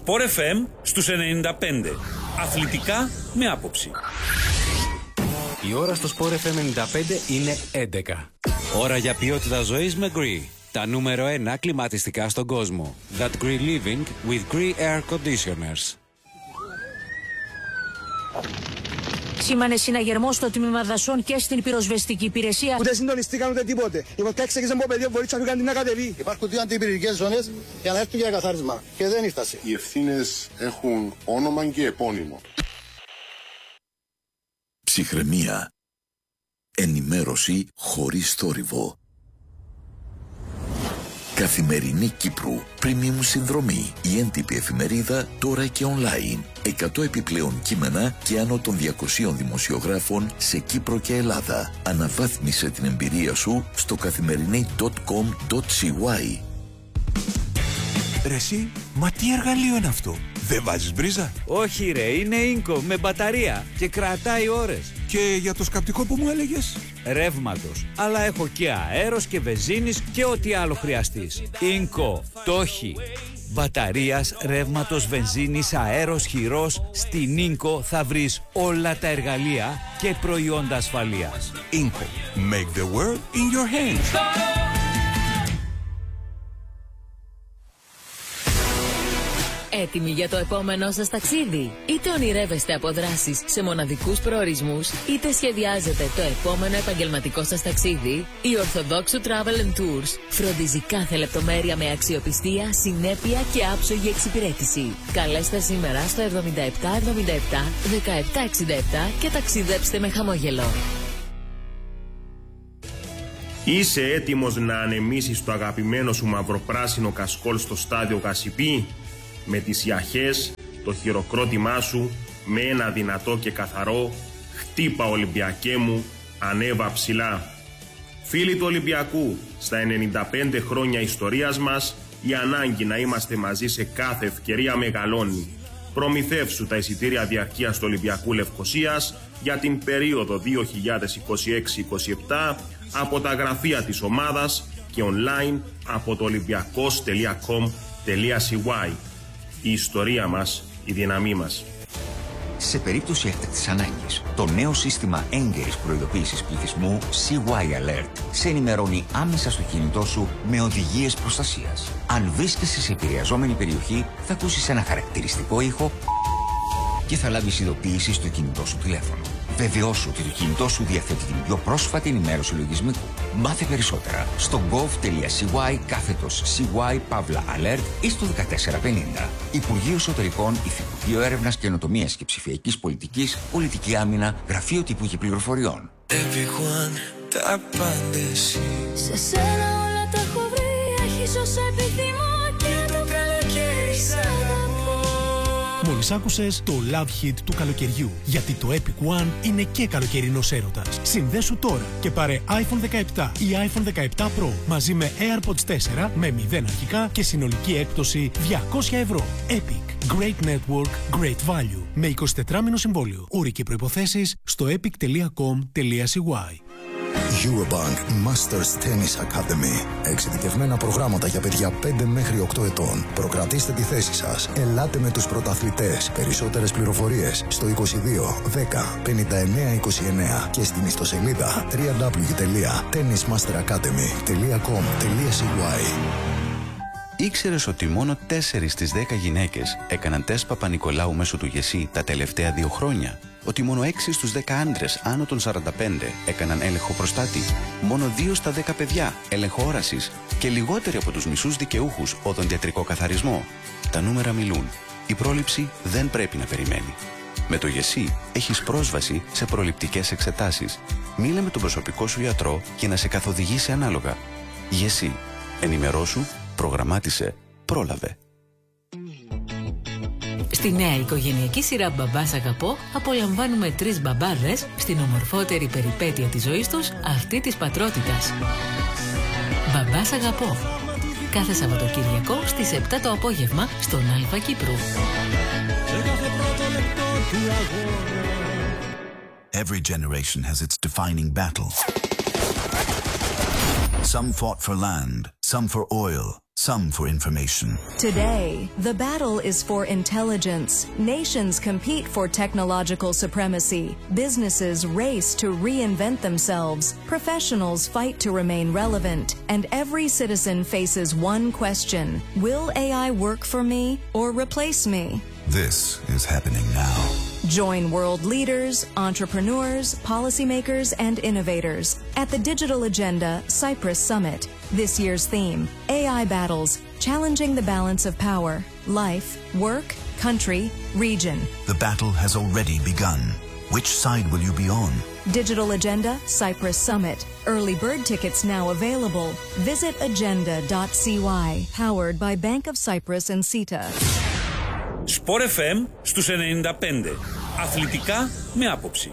Sport FM στους 95. Αθλητικά με άποψη. Η ώρα στο Sport FM 95 είναι 11. Ώρα για ποιότητα ζωής με Gree. Τα νούμερο 1 κλιματιστικά στον κόσμο. That Gree Living with Gree Air Conditioners. Σήμανε συναγερμό στο τμήμα δασών και στην πυροσβεστική υπηρεσία. Ούτε συντονιστήκαν ούτε τίποτε. Η φωτιά ξεκίνησε από πεδίο, μπορεί να κάνει να κατεβεί. Υπάρχουν δύο αντιπυρηνικές ζώνες για να έρθουν για καθάρισμα και δεν ήρθασε. Οι ευθύνες έχουν όνομα και επώνυμο. Ψυχραιμία. Ενημέρωση χωρίς θόρυβο. Καθημερινή Κύπρου. Premium συνδρομή. Η έντυπη εφημερίδα τώρα και online. 100 επιπλέον κείμενα και άνω των 200 δημοσιογράφων σε Κύπρο και Ελλάδα. Αναβάθμισε την εμπειρία σου στο καθημερινή.com.cy. Ρε εσύ, μα τι εργαλείο είναι αυτό? Δεν βάζεις μπρίζα? Όχι ρε, είναι Ίνκο με μπαταρία και κρατάει ώρες. Και για το σκαπτικό που μου έλεγες? Ρεύματος, αλλά έχω και αέρος και βενζίνης και ό,τι άλλο χρειαστείς. Ίνκο, το έχει. Μπαταρίας, ρεύματος, βενζίνης, αέρος, χειρός. Στην Ίνκο θα βρεις όλα τα εργαλεία και προϊόντα ασφαλείας. Ίνκο, make the world in your hands. Έτοιμοι για το επόμενό σας ταξίδι? Είτε ονειρεύεστε από δράσεις σε μοναδικούς προορισμούς, είτε σχεδιάζετε το επόμενο επαγγελματικό σας ταξίδι, η Ορθοδόξου Travel and Tours φροντίζει κάθε λεπτομέρεια με αξιοπιστία, συνέπεια και άψογη εξυπηρέτηση. Καλέστε σήμερα στο 77 77 17 67 και ταξιδέψτε με χαμόγελο. Είσαι έτοιμος να ανεμίσεις το αγαπημένο σου μαυροπράσινο κασκόλ στο στάδιο Γασιπί? Με τις ιαχές, το χειροκρότημά σου, με ένα δυνατό και καθαρό «Χτύπα Ολυμπιακέ μου, ανέβα ψηλά». Φίλοι του Ολυμπιακού, στα 95 χρόνια ιστορίας μας, η ανάγκη να είμαστε μαζί σε κάθε ευκαιρία μεγαλώνει. Προμηθεύσου τα εισιτήρια διαρκείας του Ολυμπιακού Λευκωσίας για την περίοδο 2026-27 από τα γραφεία της ομάδας και online από το olympiakos.com.cy. Η ιστορία μας, η δύναμή μας. Σε περίπτωση έκτακτης ανάγκης, το νέο σύστημα έγκαιρης προειδοποίησης πληθυσμού CY Alert σε ενημερώνει άμεσα στο κινητό σου με οδηγίες προστασίας. Αν βρίσκεσαι σε επηρεαζόμενη περιοχή, θα ακούσεις ένα χαρακτηριστικό ήχο και θα λάβεις ειδοποίηση στο κινητό σου τηλέφωνο. Βεβαιώσου ότι το κινητό σου διαθέτει την πιο πρόσφατη ενημέρωση λογισμικού. Μάθε περισσότερα στο gov.cy/CY-alert ή στο 1450. Υπουργείο Εσωτερικών, Υφυπουργείο Έρευνας, Καινοτομίας και Ψηφιακής Πολιτικής, Πολιτική Άμυνα, Γραφείο Τύπου και Πληροφοριών. Σε σένα όλα τα έχω βρει, έχεις όσα επιθυμώ και το καλοκαίρι σ' αγαπώ. Μόλις άκουσες το Love Hit του καλοκαιριού, γιατί το Epic One είναι και καλοκαιρινός έρωτας. Συνδέσου τώρα και πάρε iPhone 17 ή iPhone 17 Pro μαζί με AirPods 4 με 0 αρχικά και συνολική έκπτωση 200 ευρώ. Epic. Great Network, Great Value. Με 24 μήνο συμβόλαιο. Όροι και προϋποθέσεις στο epic.com.cy. Eurobank Masters Tennis Academy. Εξειδικευμένα προγράμματα για παιδιά 5 μέχρι 8 ετών. Προκρατήστε τη θέση σας. Ελάτε με τους πρωταθλητές. Περισσότερες πληροφορίες στο 22 10 59 29 και στην ιστοσελίδα www.tennismasteracademy.com.cy. Ήξερες ότι μόνο 4 στις 10 γυναίκες έκαναν τεστ Παπα-Νικολάου μέσω του ΓΕΣΥ τα τελευταία 2 χρόνια? Ότι μόνο 6 στους 10 άντρες άνω των 45 έκαναν έλεγχο προστάτη? Μόνο 2 στα 10 παιδιά έλεγχο όρασης? Και λιγότεροι από τους μισούς δικαιούχους οδοντιατρικό καθαρισμό? Τα νούμερα μιλούν. Η πρόληψη δεν πρέπει να περιμένει. Με το ΓΕΣΥ έχεις πρόσβαση σε προληπτικές εξετάσεις. Μίλα με τον προσωπικό σου γιατρό για να σε καθοδηγήσει ανάλογα. ΓΕΣΥ. Ενημερώσου, προγραμμάτισε, πρόλαβε. Στη νέα οικογενειακή σειρά «Μπαμπάς αγαπώ» απολαμβάνουμε 3 μπαμπάδες στην ομορφότερη περιπέτεια της ζωής τους, αυτή της πατρότητας. «Μπαμπάς αγαπώ». Κάθε Σαββατοκύριακο στις 7 το απόγευμα στον Αλφα Κύπρου. Every generation has its defining battle. Some fought for land, some for oil, some for information. Today, the battle is for intelligence. Nations compete for technological supremacy. Businesses race to reinvent themselves. Professionals fight to remain relevant. And every citizen faces one question: will AI work for me or replace me? This is happening now. Join world leaders, entrepreneurs, policymakers, and innovators at the Digital Agenda Cyprus Summit. This year's theme: AI battles, challenging the balance of power, life, work, country, region. The battle has already begun. Which side will you be on? Digital Agenda Cyprus Summit. Early bird tickets now available. Visit agenda.cy. Powered by Bank of Cyprus and CETA. Sport FM στους 95. Αθλητικά με άποψη.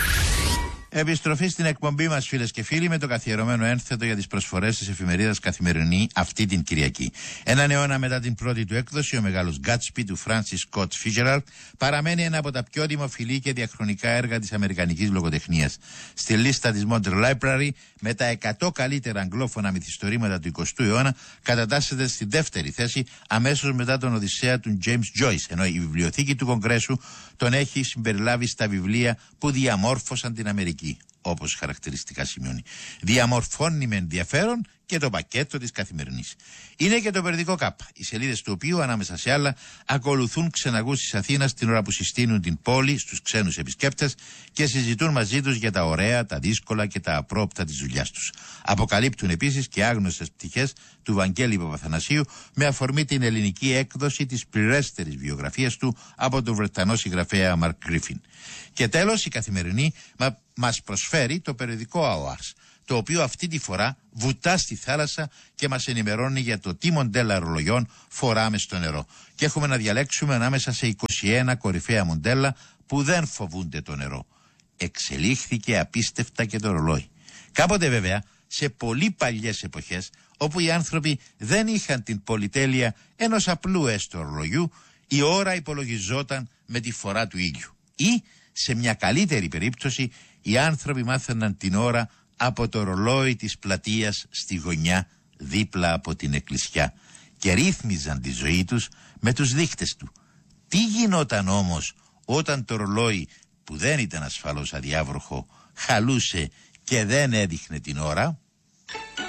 Επιστροφή στην εκπομπή μας, φίλες και φίλοι, με το καθιερωμένο ένθετο για τις προσφορές της εφημερίδας Καθημερινή αυτή την Κυριακή. Έναν αιώνα μετά την πρώτη του έκδοση, ο μεγάλος Γκάτσπι του Francis Scott Fitzgerald παραμένει ένα από τα πιο δημοφιλή και διαχρονικά έργα της αμερικανικής λογοτεχνίας. Στη λίστα της Modern Library, με τα 100 καλύτερα αγγλόφωνα μυθιστορήματα του 20ου αιώνα, κατατάσσεται στη δεύτερη θέση αμέσως μετά τον Οδυσσέα του James Joyce, ενώ η βιβλιοθήκη του Κογκρέσου τον έχει συμπεριλάβει στα βιβλία που διαμόρφωσαν την Αμερική. Όπως χαρακτηριστικά σημειώνει. Διαμορφώνει με ενδιαφέρον και το πακέτο της Καθημερινής. Είναι και το περιοδικό ΚΑΠ, οι σελίδες του οποίου, ανάμεσα σε άλλα, ακολουθούν ξεναγούς της Αθήνας την ώρα που συστήνουν την πόλη στους ξένους επισκέπτες και συζητούν μαζί τους για τα ωραία, τα δύσκολα και τα απρόπτα της δουλειάς τους. Αποκαλύπτουν επίσης και άγνωστες πτυχές του Βαγγέλη Παπαθανασίου με αφορμή την ελληνική έκδοση της πληρέστερης βιογραφίας του από τον Βρετανό συγγραφέα Μαρκ Γκρίφιν. Και τέλος, η Καθημερινή μας προσφέρει το περιοδικό Hours, το οποίο αυτή τη φορά βουτά στη θάλασσα και μας ενημερώνει για το τι μοντέλα ρολογιών φοράμε στο νερό. Και έχουμε να διαλέξουμε ανάμεσα σε 21 κορυφαία μοντέλα που δεν φοβούνται το νερό. Εξελίχθηκε απίστευτα και το ρολόι. Κάποτε βέβαια, σε πολύ παλιές εποχές, όπου οι άνθρωποι δεν είχαν την πολυτέλεια ενός απλού έστω ρολογιού, η ώρα υπολογιζόταν με τη φορά του ήλιου. Ή, σε μια καλύτερη περίπτωση, οι άνθρωποι μάθαιναν την ώρα από το ρολόι της πλατείας στη γωνιά δίπλα από την εκκλησιά και ρύθμιζαν τη ζωή τους με τους δείχτες του. Τι γινόταν όμως όταν το ρολόι, που δεν ήταν ασφαλώς αδιάβροχο, χαλούσε και δεν έδειχνε την ώρα?